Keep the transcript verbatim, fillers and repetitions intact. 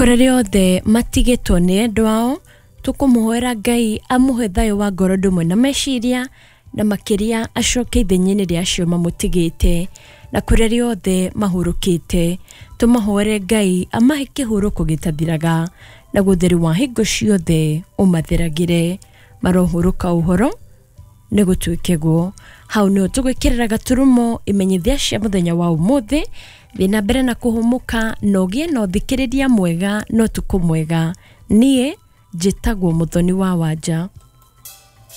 kurere othe matigitwo ni endu ao tukumuhoera Ngai amuhe thayo wa ngoro ndumwe na meciria na makiria acoke ithenyi-ini riacio mamutigite na kurere othe mahurukite tumahoere Ngai amahe kihuruko gitathiraga na gutheru wa hingo ciothe umathiragire marohuruka uhoro ni gutuikegwo hau no tugwikirira gaturumo imenyithia cia muthenya wa umuthi thina mbere na kuhumuka nogie no thikiriria mwega no tukumwega nie njitagwo Muthoni wa Wanja.